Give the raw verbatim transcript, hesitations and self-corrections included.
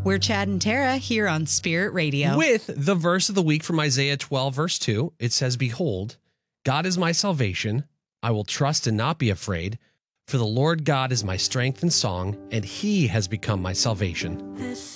We're Chad and Tara here on Spirit Radio. With the verse of the week from Isaiah twelve, verse two, it says, "Behold, God is my salvation. I will trust and not be afraid. For the Lord God is my strength and song, and he has become my salvation." This